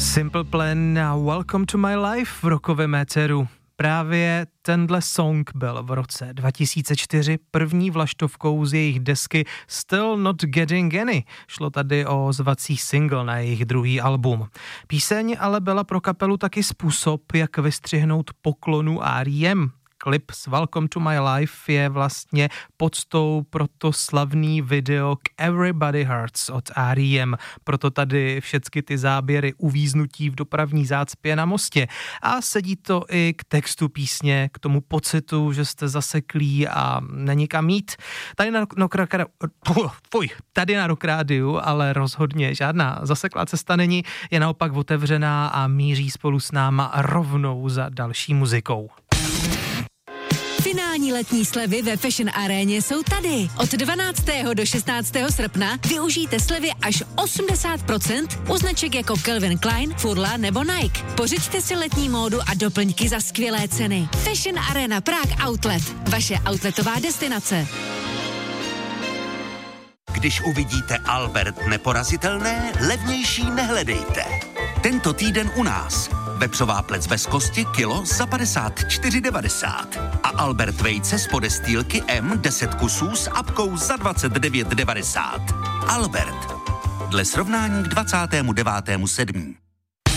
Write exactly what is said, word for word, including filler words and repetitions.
Simple Plan a Welcome to my life v rokovém éteru. Právě tenhle song byl v roce dva tisíce čtyři první vlaštovkou z jejich desky Still Not Getting Any. Šlo tady o zvací single na jejich druhý album. Píseň ale byla pro kapelu taky způsob, jak vystřihnout poklonu R E M. Klip s Welcome to my life je vlastně poctou pro to slavný video k Everybody Hurts od R E M. Proto tady všechny ty záběry uvíznutí v dopravní zácpě na mostě. A sedí to i k textu písně, k tomu pocitu, že jste zaseklí a není kam jít. Tady na, no, kra, fuj, tady na Rock Rádiu, ale rozhodně žádná zaseklá cesta není, je naopak otevřená a míří spolu s náma rovnou za další muzikou. Finální letní slevy ve Fashion Aréně jsou tady. Od dvanáctého do šestnáctého srpna využijte slevy až osmdesát procent u značek jako Calvin Klein, Furla nebo Nike. Pořiďte si letní módu a doplňky za skvělé ceny. Fashion Arena Prague Outlet. Vaše outletová destinace. Když uvidíte Albert neporazitelné, levnější nehledejte. Tento týden u nás. Vepřová plec bez kosti kilo za padesát čtyři devadesát. A Albert vejce z podestýlky M deset kusů s apkou za dvacet devět devadesát. Albert. Dle srovnání k dvacátému devátému sedmého